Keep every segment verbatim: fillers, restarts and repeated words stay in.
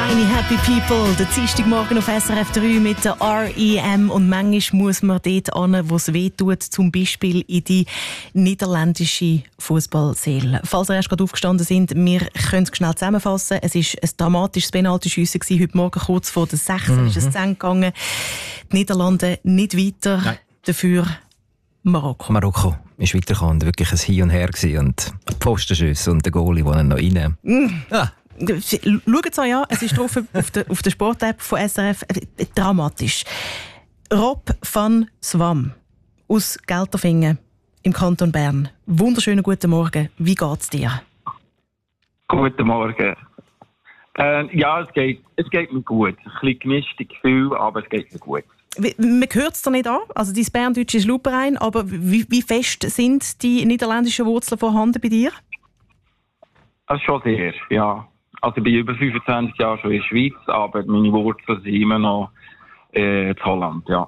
Meine Happy People, der Dienstagmorgen auf S R F drei mit der R E M. Und manchmal muss man dort hin, wo es weh tut, zum Beispiel in die niederländische Fußballseele. Falls ihr erst gerade aufgestanden sind, wir können es schnell zusammenfassen. Es war ein dramatisches Penaltyschiessen heute Morgen, kurz vor der sechs mhm. ist es zu Ende gegangen. Die Niederlande nicht weiter, Nein. dafür Marokko. Marokko ist weitergekommen, wirklich ein Hin und Her gewesen und Pfostenschüsse und der Goalie, der noch rein. Mm. Ah. Schaut es euch an, es ist drauf auf der, auf der Sport-App von S R F. Dramatisch. Rob van Swam aus Gelterfingen im Kanton Bern. Wunderschönen guten Morgen. Wie geht's dir? Guten Morgen. Äh, ja, es geht, es geht mir gut. Ein bisschen gemischtes Gefühl, aber es geht mir gut. Man hört es dir nicht an. Also dein Berndeutsch ist luperein, aber wie, wie fest sind die niederländischen Wurzeln vorhanden bei dir? Das ist schon sehr, ja. Also ich bin über fünfundzwanzig Jahre schon in der Schweiz, aber meine Wurzeln sind immer noch äh, in Holland, ja.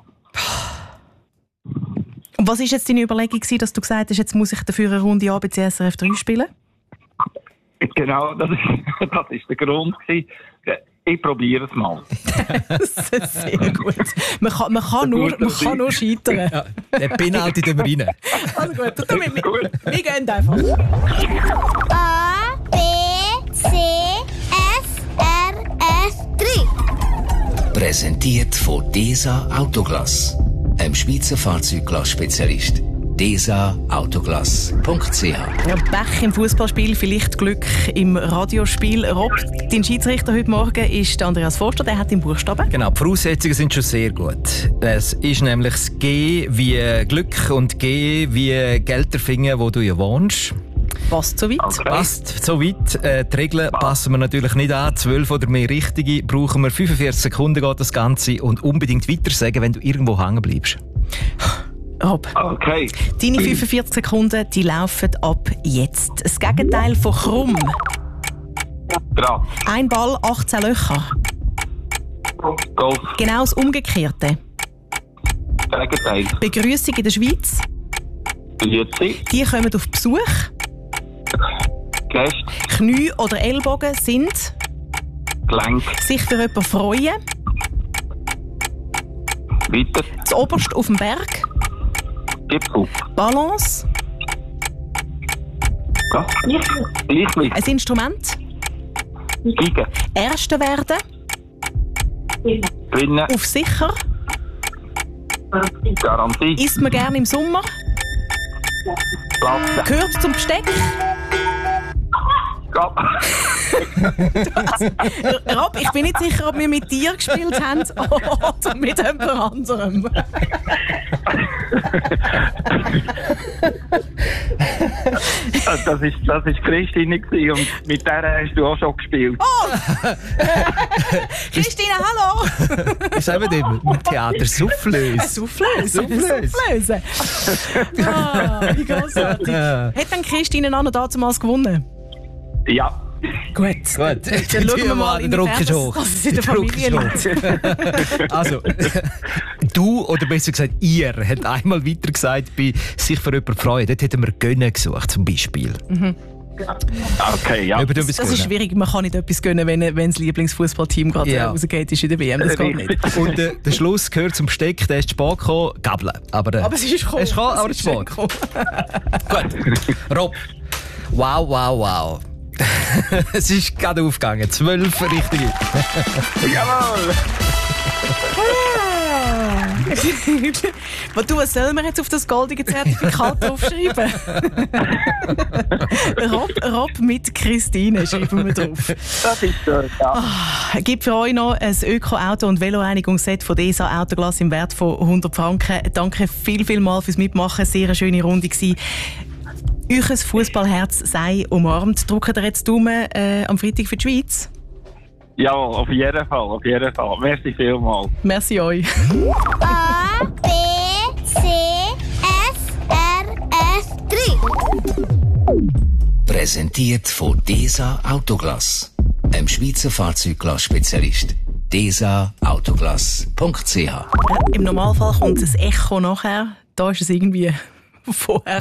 Und was war jetzt deine Überlegung, dass du gesagt hast, jetzt muss ich dafür eine Runde A B C S R F drei spielen? Genau, das ist, das ist der Grund gewesen. Ich probiere es mal. Das ist sehr gut. Man kann, man kann, nur, man kann nur scheitern. Ja, der Penalty tun wir rein. Also gut, wir, wir, wir, wir gehen einfach. A, B, C, S, R, F drei. Präsentiert von DESA Autoglass, einem Schweizer Fahrzeugglass-Spezialist. desa autoglass punkt c h. Ja, Pech im Fußballspiel, vielleicht Glück im Radiospiel. Rob, dein Schiedsrichter heute Morgen ist Andreas Forster, der hat den Buchstaben. Genau, die Voraussetzungen sind schon sehr gut. Es ist nämlich das G wie Glück und G wie Gelterfingen, wo du ja wohnst. Passt so weit. Okay. Passt so weit. Äh, die Regeln passen wir natürlich nicht an. Zwölf oder mehr richtige brauchen wir. fünfundvierzig Sekunden geht das Ganze. Und unbedingt weiter sagen, wenn du irgendwo hängen bleibst. Rob, okay. Deine fünfundvierzig Sekunden die laufen ab jetzt. Das Gegenteil von krumm. Draht. Ein Ball, achtzehn Löcher. Golf. Genau das Umgekehrte. Gegenteil. Begrüßung in der Schweiz. Grüezi. Die kommen auf Besuch. Gäste. Knie oder Ellbogen sind. Gelenk. Sich für jemanden freuen. Weiter. Das Oberste auf dem Berg. Gipfel. Balance. Ja. Gleichgewicht. Ein Instrument. Geige. Erste werden. Drinnen. Auf sicher. Garantie. Isst man gerne im Sommer. Platzen. Gehört zum Besteck. Also, Rob, ich bin nicht sicher, ob wir mit dir gespielt haben oder mit jemand anderem. Das ist, das ist Christine gewesen, und mit der hast du auch schon gespielt. Oh! Christine, hallo! Was haben wir denn? Im Theater Soufflöse. Soufflöse. Soufflöse. Ah, wie großartig. Hat dann Christine auch noch damals gewonnen? Ja. Gut. Gut. Dann schauen wir mal, der Druck ist hoch. dass es in der Familie liegt. Also, du, oder besser gesagt, ihr, hat einmal weiter gesagt, bei sich für jemanden freuen. Dort hätten wir gönnen gesucht, zum Beispiel. Mhm. Okay, ja. Das, das ist schwierig, man kann nicht etwas gönnen, wenn, wenn das Lieblingsfußballteam gerade ja. rausgeht ist in der W M. Das geht nicht. Und äh, der Schluss gehört zum Besteck, der ist zu spät gekommen, Gabeln. Aber, äh, aber es ist gekommen. Es ist gekommen, aber es ist spät. Gut. Rob. Wow, wow, wow. Es ist gerade aufgegangen. Zwölf richtige. Jawohl! Du, was soll man jetzt auf das goldige Zertifikat draufschreiben? Rob, Rob mit Christine schreiben wir drauf. Das ist schön, ja. Ah, gibt für euch noch ein Öko-Auto- und Veloreinigungsset von DESA Autoglass im Wert von hundert Franken. Danke viel, viel mal fürs Mitmachen. Sehr eine schöne Runde gewesen. Euer Fußballherz sei umarmt. Drückt ihr jetzt Daumen äh, am Freitag für die Schweiz? Ja, auf jeden Fall, auf jeden Fall. Merci vielmals. Merci euch. A, B, C, S, R, F drei. Präsentiert von DESA Autoglass, einem Schweizer Fahrzeugglass-Spezialist. desa autoglass punkt c h. Ja, im Normalfall kommt das Echo nachher. Da ist es irgendwie vorher.